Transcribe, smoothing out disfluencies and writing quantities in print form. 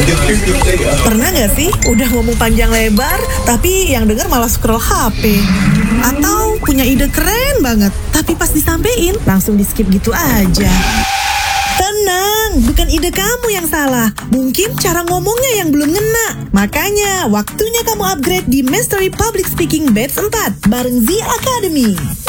Pernah gak sih udah ngomong panjang lebar, tapi yang denger malah scroll HP? Atau punya ide keren banget, tapi pas disampein langsung di skip gitu aja? Tenang, bukan ide kamu yang salah. Mungkin cara ngomongnya yang belum ngena. Makanya, waktunya kamu upgrade di Mastery Public Speaking Batch 4 bareng Z Academy.